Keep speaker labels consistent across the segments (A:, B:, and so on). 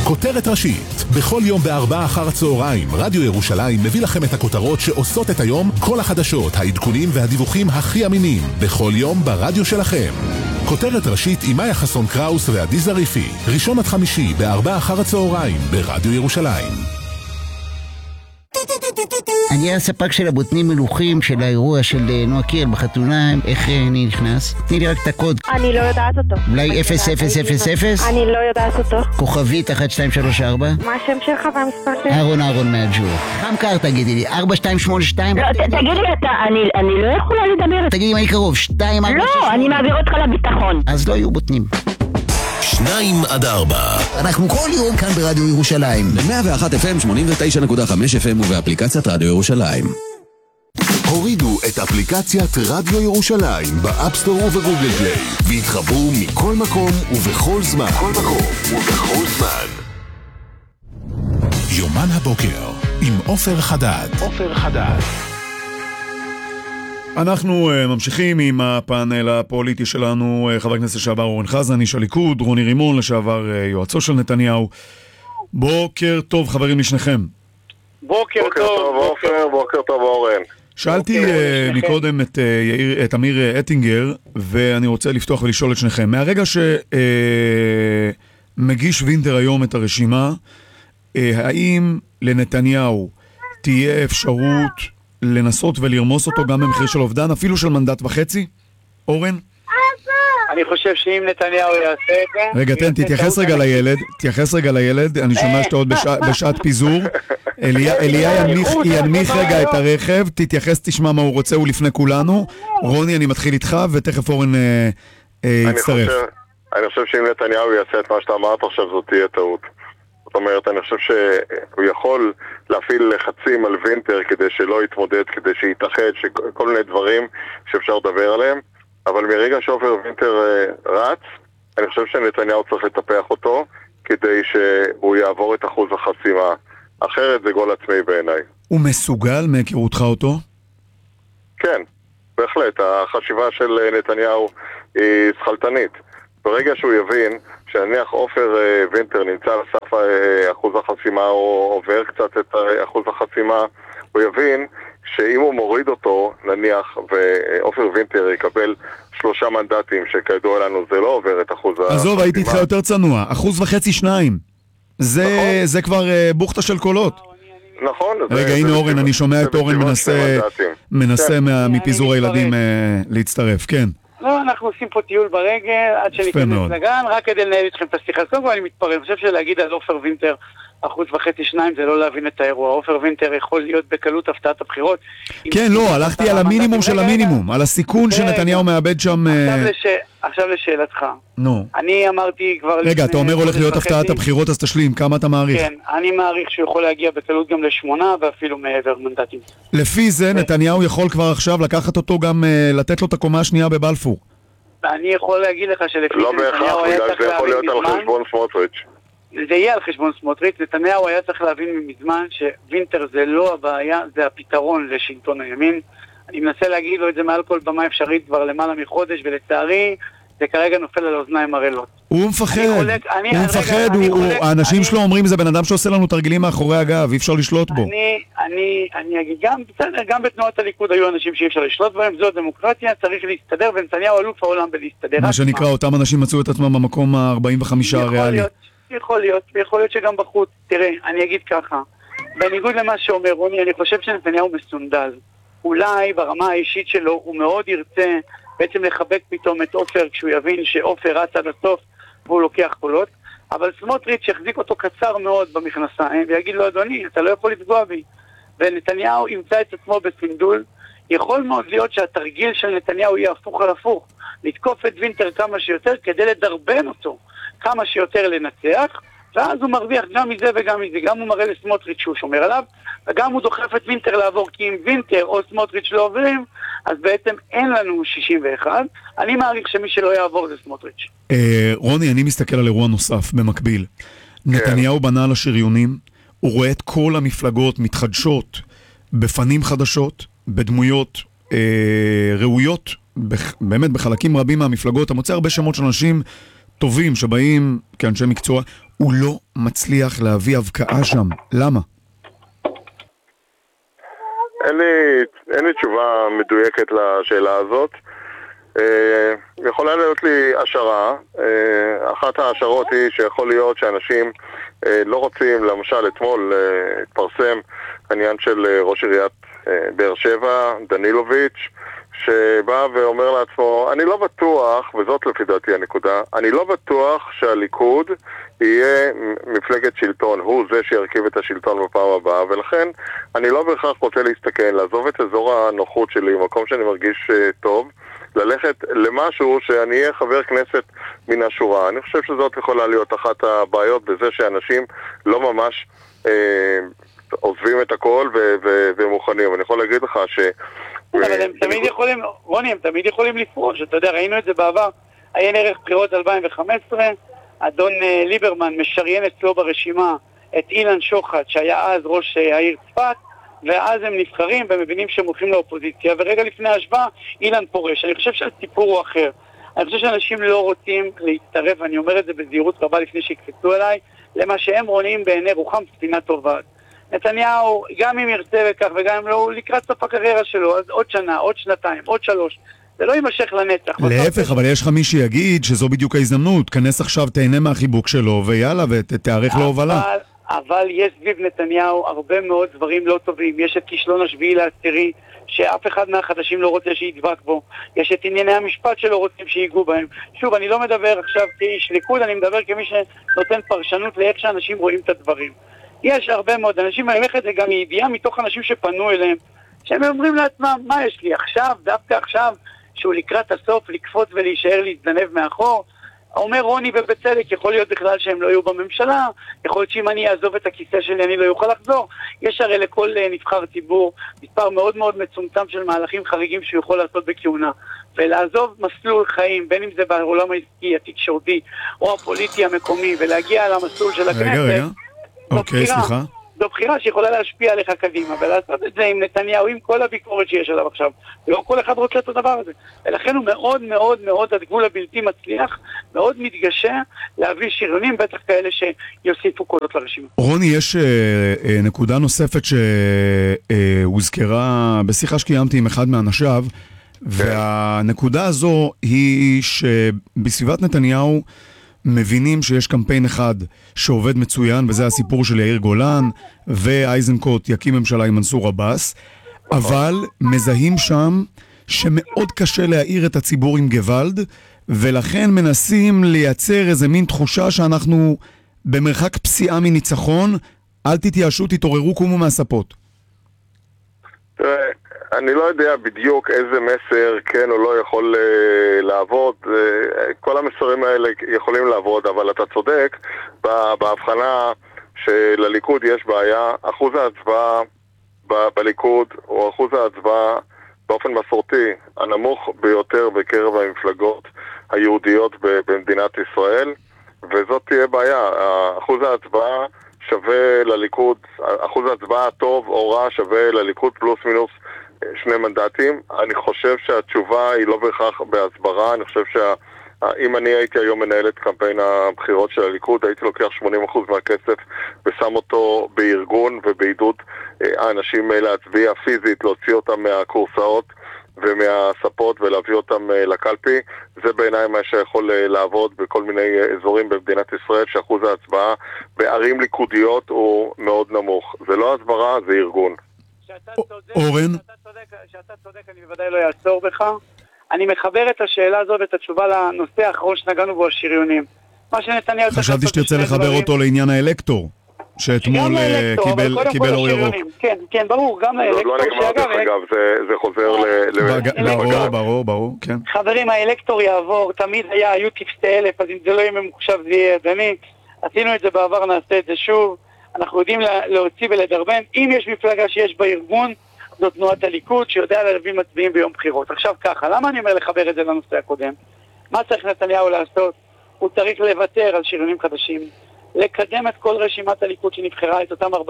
A: כותרת ראשית. בכל יום בארבע אחר הצהריים, רדיו ירושלים מביא לכם את הכותרות שעושות את היום, כל החדשות, העדכונים והדיווחים הכי אמינים. בכל יום ברדיו שלכם. כותרת ראשית עם מאיה חסון קראוס ועדי זריפי. ראשון עד חמישי בארבע אחר הצהריים ברדיו ירושלים.
B: אני הספק של הבוטנים מלוכים של האירוע של נועה קירל בחתונה. איך אני נכנס? תני לי רק את הקוד.
C: אני לא יודעת אותו.
B: אולי 0000?
C: אני לא יודעת אותו.
B: כוכבית 1234?
C: מה השם שלך והמספר שלי?
B: אהרון מהג'ור. כמה קר תגידי לי? 4282?
D: לא, תגידי לי, אני לא יכולה לדבר.
B: תגידי מה אני קרוב? 2, 4, 6?
D: לא, אני מעביר אותך לביטחון.
B: אז לא יהיו בוטנים.
A: 2 עד 4.
B: אנחנו כל יום כאן ברדיו ירושלים.
E: ב-101 FM, 89.5 FM ובאפליקציית רדיו ירושלים.
A: הורידו את אפליקציית רדיו ירושלים באפסטור ובגוגל פליי והתחברו מכל מקום ובכל זמן. יומן הבוקר עם עופר חדד.
F: אנחנו ממשיכים עם הפאנל הפוליטי שלנו. חבר הכנסת לשעבר אורן חזן, איש הליכוד, רוני רימון, לשעבר יועצו של נתניהו. בוקר טוב חברים לשניכם.
G: בוקר טוב עופר, בוקר טוב אורן.
F: שאלתי מקודם את אמיר אטינגר, ואני רוצה לפתוח ולשאול את שניכם. מהרגע שמגיש וינטר היום את הרשימה, האם לנתניהו תהיה אפשרות לנסות ולרמוס אותו גם במחיר של אובדן, אפילו של מנדט וחצי? אורן?
G: אני חושב שאם נתניהו יעשה את זה...
F: רגע, תתייחס רגע לילד, אני שומע שאתה עוד בשעת פיזור. אליה ינמיך רגע את הרכב, תתייחס, תשמע מה הוא רוצה, הוא לפני כולנו. רוני, אני מתחיל איתך, ותכף אורן יצטרף.
G: אני חושב שאם נתניהו יעשה את מה שאתה אמרת עכשיו, זאת תהיה טעות. זאת אומרת, אני חושב שהוא יכול להפעיל לחצים על וינטר כדי שלא יתמודד, כדי שיתאחד, כל מיני דברים שאפשר לדבר עליהם, אבל מרגע שעופר וינטר רץ, אני חושב שנתניהו צריך לטפח אותו כדי שהוא יעבור את אחוז החסימה. אחרת זה גול עצמי בעיניי. הוא
F: מסוגל מהיכרותך אותו?
G: כן, בהחלט. החשיבה של נתניהו היא שכלתנית. ברגע שהוא יבין שנניח עופר וינטר נמצא על סף אחוז החסימה או עובר קצת את אחוז החסימה, הוא יבין שאם הוא מוריד אותו, נניח, ועופר וינטר יקבל 3 מנדטים שכידוע לנו זה לא עובר את אחוז החסימה.
F: עזוב, הייתי איתך יותר צנוע, 1.5%, 2%. זה כבר בוכתה של קולות.
G: נכון.
F: רגע, הנה אורן, אני שומע את אורן מנסה מפיזור הילדים להצטרף, כן.
H: לא, אנחנו עושים פה טיול ברגל עד שניכנס לגן, רק כדי לנהל איתכם את השיחה. קודם כל אני מתפרע, אני חושב שלהגיד על עופר וינטר 1.5%, 2% זה לא להבין את האירוע. עופר וינטר יכול להיות בקלות הפתעת הבחירות.
F: כן, לא, הלכתי על המינימום של המינימום, על הסיכון שנתניהו מאבד שם...
H: עכשיו לשאלתך.
F: נו.
H: אני אמרתי כבר...
F: רגע, אתה אומר הולך להיות הפתעת הבחירות, אז תשלים, כמה אתה מעריך?
H: כן, אני מעריך שהוא יכול להגיע בקלות גם ל8 ואפילו מעבר מנדטים.
F: לפי זה נתניהו יכול כבר עכשיו לקחת אותו גם, לתת לו את הקומה השנייה בבלפור.
H: אני יכול להגיד לך שלפי
G: לא בהכרח, בגלל זה יכול להיות על חשבון סמוטריץ'.
H: זה יהיה על חשבון סמוטריץ'. נתניהו היה צריך להבין מזמן שווינטר זה לא הבעיה, זה הפתרון לשלטון הימין. אני מנסה להגיד לו את זה מעל כל במה אפשרית כבר למעלה מחודש, ולצערי זה כרגע נופל על אוזניים ערלות.
F: הוא מפחד, האנשים שלו אומרים זה בן אדם שעושה לנו תרגילים מאחורי הגב, אי אפשר לשלוט בו.
H: אני אגיד גם, בסדר, גם בתנועת הליכוד היו אנשים שאי אפשר לשלוט בהם, זו דמוקרטיה, צריך להסתדר, ונתניהו אלוף העולם בלהסתדר.
F: מה שנקרא, אותם אנשים מצאו את עצמם במקום ה-45 הריאלי.
H: יכול להיות שגם בחוץ. תראה, אני אגיד ככה, בניגוד למה שאומר רוני, אני חושב שנתניהו מסונדל. אולי ברמה האישית שלו הוא מאוד ירצה בעצם לחבק פתאום את עופר כשהוא יבין שעופר רץ עד הסוף והוא לוקח קולות, אבל סמוטריץ' יחזיק אותו קצר מאוד במכנסיים ויגיד לו, אדוני, אתה לא יכול לפגוע בי. ונתניהו ימצא את עצמו בסנדול. יכול מאוד להיות שהתרגיל של נתניהו יהיה הפוך על הפוך, לתקוף את וינטר כמה שיותר כדי לדרבן אותו כמה שיותר לנצח, ואז הוא מרוויח גם מזה וגם מזה. גם הוא מראה לסמוטריץ' שהוא שומר עליו, וגם הוא דוחף את וינטר לעבור, כי אם וינטר או סמוטריץ' לא עוברים, אז בעצם אין לנו 61. אני מעריך שמי שלא יעבור זה סמוטריץ'.
F: רוני, אני מסתכל על אירוע נוסף במקביל. נתניהו בנה על השריונים, הוא רואה את כל המפלגות מתחדשות בפנים חדשות, בדמויות ראויות, באמת בחלקים רבים מהמפלגות. אתה מוצא הרבה שמות של אנשים טובים שבאים כאנשי מקצוע, הוא לא מצליח להביא הבקעה שם. למה?
G: אין לי תשובה מדויקת לשאלה הזאת. יכולה להיות לי השערה. אחת ההשערות היא שיכול להיות שאנשים לא רוצים, למשל אתמול התפרסם העניין של ראש עיריית באר שבע, דנילוביץ', שבא ואומר לעצמו, אני לא בטוח, וזאת לפי דעתי הנקודה, אני לא בטוח שהליכוד יהיה מפלגת שלטון, הוא זה שירכיב את השלטון בפעם הבאה, ולכן אני לא בהכרח רוצה להסתכל, לעזוב את אזור הנוחות שלי, מקום שאני מרגיש טוב, ללכת למשהו שאני אהיה חבר כנסת מן השורה. אני חושב שזאת יכולה להיות אחת הבעיות בזה שאנשים לא ממש עוזבים את הכל ומוכנים. אני יכול להגיד לך ש...
H: אבל הם תמיד יכולים, רוני, הם תמיד יכולים לפרוש. אתה יודע, ראינו את זה בעבר. עיין ערך בחירות 2015, אדון ליברמן משריין אצלו ברשימה את אילן שוחט, שהיה אז ראש העיר צפת, ואז הם נבחרים ומבינים שהם הולכים לאופוזיציה, ורגע לפני ההשבעה אילן פורש. אני חושב שהסיפור הוא אחר. אני חושב שאנשים לא רוצים להצטרף, ואני אומר את זה בזהירות רבה לפני שיקפצו אליי, למה שהם רואים בעיני רוחם ספינה טובה. נתניהו, גם אם ירצה וכך, וגם אם לא, הוא לקראת סוף הקריירה שלו, אז עוד שנה, עוד שנתיים, עוד 3. זה לא יימשך לנצח.
F: להפך, אבל יש לך מי שיגיד שזו בדיוק ההזדמנות. כנס עכשיו, תהנה מהחיבוק שלו, ויאללה, ותארך להובלה.
H: אבל יש סביב נתניהו הרבה מאוד דברים לא טובים. יש את כישלון 7/10, שאף אחד מהחדשים לא רוצה שידבק בו. יש את ענייני המשפט שלא רוצים שיגעו בהם. שוב, אני לא מדבר עכשיו כאיש ליכוד, אני מדבר כמי שנותן פרשנות לאיך שאנשים רואים את הדברים. יש הרבה מאוד אנשים, אני אומר את זה גם מידיעה מתוך אנשים שפנו אליהם, שהם אומרים לעצמם, מה יש לי עכשיו, דווקא עכשיו, שהוא לקראת הסוף, לקפוץ ולהישאר להזדנב מאחור. אומר רוני ובצדק, יכול להיות בכלל שהם לא יהיו בממשלה, יכול להיות שאם אני אעזוב את הכיסא שלי אני לא יוכל לחזור. יש הרי לכל נבחר ציבור מספר מאוד מאוד מצומצם של מהלכים חריגים שהוא יכול לעשות בכהונה, ולעזוב מסלול חיים, בין אם זה בעולם העסקי, התקשורתי או הפוליטי המקומי, ולהגיע למסלול של הכנסת.
F: רגע. אוקיי, סליחה.
H: זו בחירה שיכולה להשפיע עליך קדימה, ולעשות את זה עם נתניהו, עם כל הביקורת שיש עליו עכשיו. לא כל אחד רוצה את הדבר הזה. ולכן הוא מאוד מאוד מאוד, הגבול הבלתי מצליח, מאוד מתגשה להביא שריונים, בטח כאלה שיוסיפו קולות לרשימה.
F: רוני, יש נקודה נוספת שהוזכרה בשיחה שקיימתי עם אחד מאנשיו, והנקודה הזו היא שבסביבת נתניהו מבינים שיש קמפיין אחד שעובד מצוין, וזה הסיפור של יאיר גולן, ואייזנקוט יקים ממשלה עם מנסור עבאס, אבל מזהים שם שמאוד קשה להעיר את הציבור עם גוואלד, ולכן מנסים לייצר איזה מין תחושה שאנחנו במרחק פסיעה מניצחון. אל תתייאשו, תתעוררו, קומו מהספות.
G: אני לא יודע בדיוק איזה מסר כן או לא יכול לעבוד. כל המסרים האלה יכולים לעבוד, אבל אתה צודק בהבחנה שלליכוד יש בעיה. אחוז ההצבעה בליכוד הוא אחוז ההצבעה באופן מסורתי הנמוך ביותר בקרב המפלגות היהודיות במדינת ישראל, וזאת תהיה בעיה. אחוז ההצבעה שווה לליכוד, אחוז ההצבעה הטוב או רע שווה לליכוד פלוס מינוס 2 מנדטים. אני חושב שהתשובה היא לא בהכרח בהסברה. אני חושב שאם אני הייתי היום מנהל את קמפיין הבחירות של הליכוד, הייתי לוקח 80% מהכסף ושם אותו בארגון ובעידוד האנשים להצביע פיזית, להוציא אותם מהקורסאות ומהספות ולהביא אותם לקלפי. זה בעיניי מה שיכול לעבוד בכל מיני אזורים במדינת ישראל, שאחוז ההצבעה בערים ליכודיות הוא מאוד נמוך. זה לא הסברה, זה ארגון.
F: אורן?
H: שאתה צודק, אני בוודאי לא יעצור בך. אני מחבר את השאלה הזו ואת התשובה לנושא האחרון שנגענו בו, השריונים. מה שנתניהו...
F: חשבתי שתרצה לחבר אותו לעניין האלקטור, שאתמול קיבל אור ירוק.
H: כן, ברור, גם לאלקטור.
G: לא נגמר, דרך אגב, זה חוזר
F: ברור, כן.
H: חברים, האלקטור יעבור, תמיד היו טיפסי 1000, אז אם זה לא יהיה ממוחשב זה יהיה ידני. עשינו את זה בעבר, נעשה את זה שוב. אנחנו יודעים להוציא ולדרבן. אם יש מפלגה שיש בה ארגון, זו תנועת הליכוד שיודע להביא מצביעים ביום בחירות. עכשיו ככה, למה אני אומר לחבר את זה לנושא הקודם? מה צריך נתניהו לעשות? הוא צריך לוותר על שריונים חדשים, לקדם את כל רשימת הליכוד שנבחרה, את אותם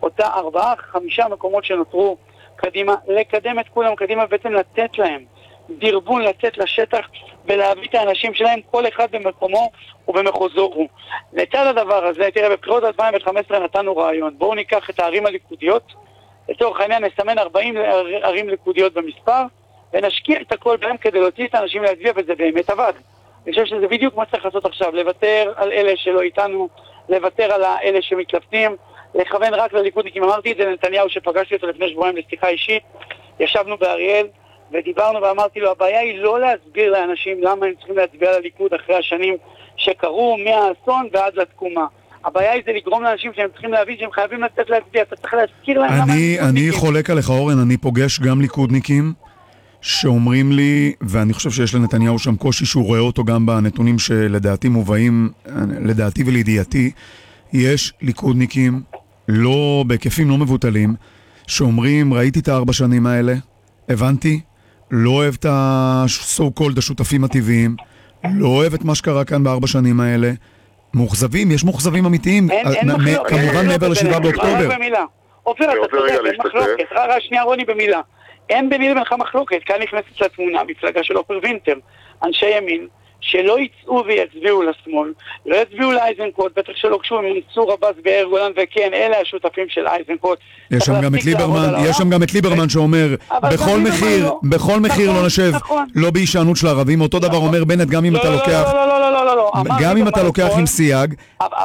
H: 4-5 מקומות שנותרו קדימה, לקדם את כולם קדימה, בעצם לתת להם דרבון לצאת לשטח ולהביא את האנשים שלהם, כל אחד במקומו ובמחוזו הוא. לצד הדבר הזה, תראה, בבחירות 2015 נתנו רעיון. בואו ניקח את הערים הליכודיות, לצורך העניין נסמן 40 ערים ליכודיות במספר, ונשקיע את הכל בהם כדי להוציא את האנשים להצביע, וזה באמת עבד. אני חושב שזה בדיוק מה צריך לעשות עכשיו, לוותר על אלה שלא איתנו, לוותר על אלה שמתלבטים, לכוון רק לליכודניקים. אמרתי את זה לנתניהו שפגשתי אותו לפני שבועיים לשיחה אישית, ישבנו באריאל ודיברנו ואמרתי לו, הבעיה היא לא להסביר לאנשים למה הם צריכים להצביע לליכוד אחרי השנים שקרו מהאסון ועד לתקומה. הבעיה היא זה לגרום לאנשים שהם צריכים להבין שהם חייבים לצאת להצביע, אתה צריך להזכיר להם למה הם ליכודניקים.
F: אני חולק עליך אורן, אני פוגש גם ליכודניקים שאומרים לי, ואני חושב שיש לנתניהו שם קושי שהוא רואה אותו גם בנתונים שלדעתי מובאים, לדעתי ולידיעתי, יש ליכודניקים לא בהיקפים לא מבוטלים, שאומרים, ראיתי את 4 שנים האלה, הבנתי, לא אוהב את ה-so called השותפים הטבעיים, לא אוהב את מה שקרה כאן ב4 שנים האלה, מאוכזבים, יש מאוכזבים אמיתיים, כמובן מעבר ל7 באוקטובר.
H: אופיר, אתה צודק, אין מחלוקת, שנייה רוני במילה. אין ביני לבינך מחלוקת, כאן נכנסת לתמונה, מפלגה של אופר וינטר, אנשי ימין, שלא יצאו ויצביעו לשמאל, לא יצביעו לאייזנקוט, בטח שלא קשור עם מנסור עבאס ויאיר גולן, וכן, אלה השותפים של אייזנקוט.
F: יש שם גם את ליברמן שאומר, בכל מחיר לא נשב, לא בהישענות של הערבים, אותו דבר אומר בנט, גם אם אתה לוקח, גם אם אתה לוקח עם סייג,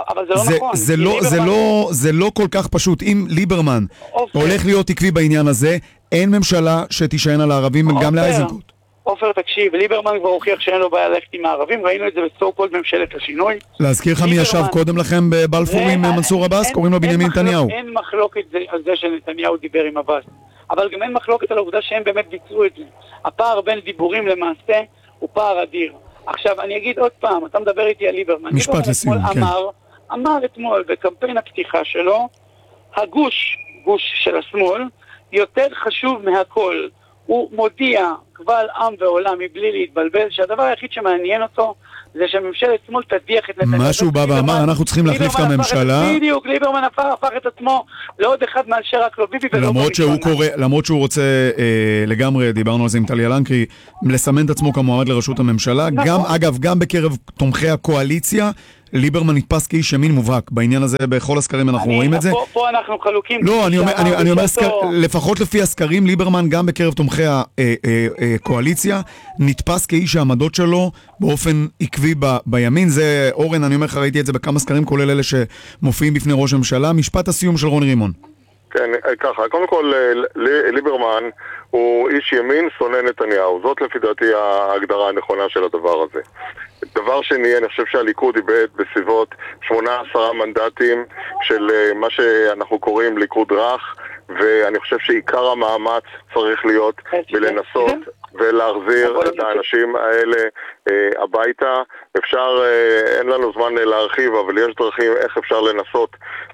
F: זה לא כל כך פשוט. אם ליברמן הולך להיות עקבי בעניין הזה, אין ממשלה שתישען על הערבים גם לאייזנקוט.
H: עופר, תקשיב, ליברמן כבר הוכיח שאין לו בעיה ללכת עם הערבים, ראינו את זה בסו-קולד ממשלת השינוי.
F: להזכיר לך מי ישב קודם לכם בבלפור עם מנסור עבאס? קוראים לו בנימין נתניהו.
H: אין מחלוקת על זה שנתניהו דיבר עם עבאס, אבל גם אין מחלוקת על העובדה שהם באמת ביצעו את זה. הפער בין דיבורים למעשה הוא פער אדיר. עכשיו, אני אגיד עוד פעם, אתה מדבר איתי על ליברמן.
F: משפט לסיום, כן.
H: אמר אתמול בקמפיין הפתיחה שלו, הגוש של השמאל, יותר חשוב מהכל. הוא מודיע קבל עם ועולם מבלי להתבלבל שהדבר היחיד שמעניין אותו זה שממשלת שמאל תדיח את נתניהו.
F: מה שהוא בא ואמר, אנחנו צריכים להחליף את הממשלה.
H: בדיוק, ליברמן הפך את עצמו לעוד אחד מאשר רק לא ביבי ולא
F: למרות שהוא רוצה לגמרי, דיברנו על זה עם טליה לנקרי, לסמן את עצמו כמועמד לראשות הממשלה. גם, אגב, גם בקרב תומכי הקואליציה, ליברמן נתפס כאיש ימין מובהק. בעניין הזה, בכל הסקרים אנחנו רואים את זה.
H: פה אנחנו חלוקים.
F: לא, אני אומר, לפחות לפי הסקרים, ליברמן גם בקרב תומכי הקואליציה, נתפס כאיש העמדות שלו באופן עקבי בימין. זה, אורן, אני אומר לך, ראיתי את זה בכמה סקרים, כולל אלה שמופיעים בפני ראש הממשלה. משפט הסיום של רוני רימון.
G: כן, ככה, קודם כל, ליברמן הוא איש ימין שונא נתניהו. זאת לפי דעתי ההגדרה הנכונה של הדבר הזה. דבר שני, אני חושב שהליכוד איבד בסביבות 18 מנדטים של מה שאנחנו קוראים ליכוד רך, ואני חושב שעיקר המאמץ צריך להיות בלנסות ולהחזיר את האנשים האלה הביתה. אפשר, אין לנו זמן להרחיב, אבל יש דרכים איך אפשר לנסות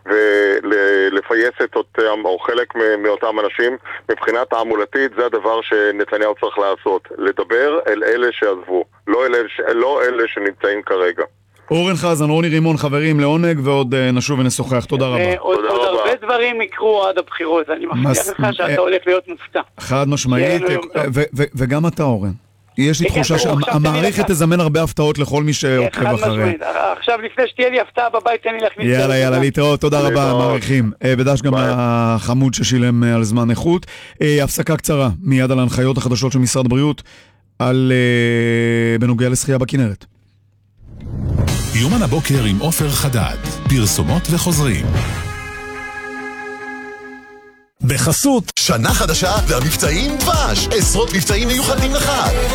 G: ולפייס את אותם, או חלק מאותם אנשים. מבחינה תעמולתית זה הדבר שנתניהו צריך לעשות, לדבר אל אלה שעזבו, לא אלה שנמצאים כרגע.
F: אורן חזן, רוני רימון, חברים, לעונג, ועוד נשוב ונשוחח. תודה רבה.
H: עוד הרבה דברים יקרו עד הבחירות, אני מבטיח לך שאתה הולך להיות מופתע.
F: חד משמעית, וגם אתה, אורן. יש לי תחושה שהמערכת תזמן הרבה הפתעות לכל מי שעוקב אחרי.
H: עכשיו, לפני שתהיה לי הפתעה בבית, תן לי להכניס...
F: יאללה, להתראות, תודה רבה, מעריכים. ודש גם החמוד ששילם על זמן איכות. הפסקה קצרה, מיד על ההנחיות החדשות של משרד הבריאות, בנוגע לשחייה בכנרת.
A: יומן הבוקר עם עופר חדד, פרסומות וחוזרים.
I: בחסות שנה חדשה והמבצעים דבש, עשרות מבצעים מיוחדים לך.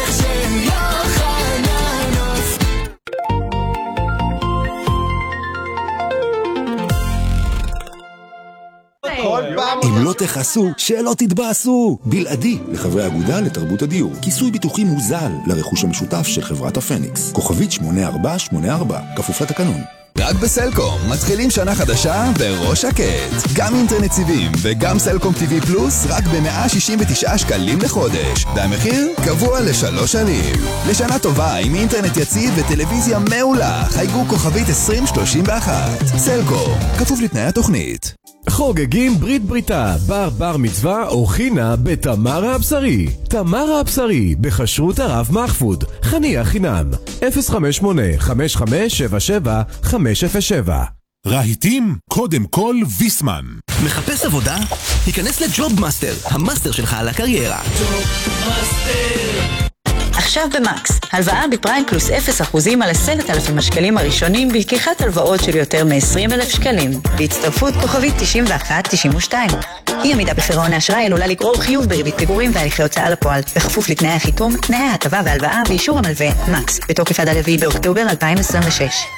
J: אם לא תחסו, שלא תתבאסו. בלעדי לחברי האגודה לתרבות הדיור. כיסוי ביטוחי מוזל לרכוש המשותף של חברת הפניקס. כוכבית 8484, כפוף לתקנון.
E: רק בסלקום מתחילים שנה חדשה בראש שקט. גם אינטרנט סיבים וגם סלקום TV פלוס רק ב-169 שקלים לחודש. והמחיר קבוע ל3 שנים. לשנה טובה עם אינטרנט יציב וטלוויזיה מעולה. חייגו כוכבית 2031. סלקום, כפוף לתנאי התוכנית.
K: חוגגים ברית בריתה, בר מצווה או חינה בתמרה הבשרי. תמרה הבשרי, בחשרות הרב מחפוד, חניה חינם, 058-5577-507.
A: רהיטים, קודם כל ויסמן.
L: מחפש עבודה? היכנס לג'וב מאסטר, המאסטר שלך על הקריירה.
M: עכשיו במקס, הלוואה בפריים פלוס 0% על 10,000 השקלים הראשונים בלקיחת הלוואות של יותר מ-20,000 שקלים. בהצטרפות כוכבית 9192. אי עמידה בפירעון האשראי עלולה לגרור חיוב בריבית פיגורים והליכי הוצאה לפועל, בכפוף לתנאי החיתום, תנאי ההטבה והלוואה ואישור המלווה. מקס, בתוקף עד 4 באוקטובר 2026.